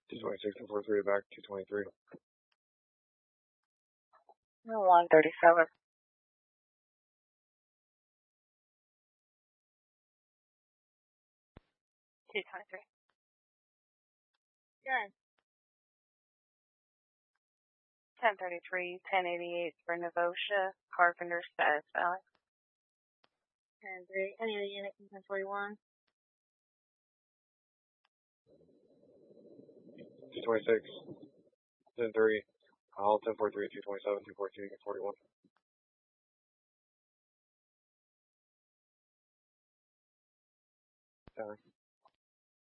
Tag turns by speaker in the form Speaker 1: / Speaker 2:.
Speaker 1: 226 and 43 back, 223.
Speaker 2: 137. 223. Good. 1033, 1088 for Novosha, Carpenter, Status Valley. 10-3, any of the units in 1041?
Speaker 1: 226, 10-3, all 1043, 227, 242, 41. Sorry.